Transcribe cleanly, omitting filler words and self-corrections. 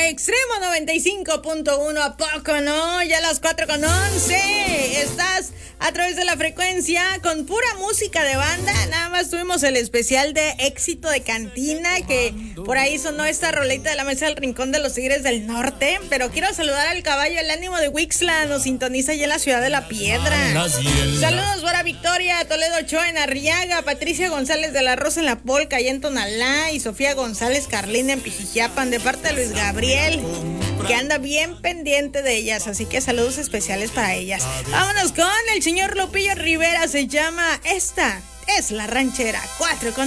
Extremo 95.1, ¿a poco no? Ya las 4:11. Estás a través de la frecuencia con pura música de banda. Nada más tuvimos el especial de éxito de cantina, que por ahí sonó esta roleta de la mesa del Rincón de los Tigres del Norte. Pero quiero saludar al caballo, el ánimo de Wixla, nos sintoniza ya en la ciudad de La Piedra. Saludos para Victoria, Toledo Ochoa en Arriaga, Patricia González de la Rosa en La Polca y en Tonalá, y Sofía González Carlina en Pijijiapan, de parte de Luis Gabriel, que anda bien pendiente de ellas, así que saludos especiales para ellas. Vámonos con el señor Lupillo Rivera, se llama Esta es la Ranchera, 4:13.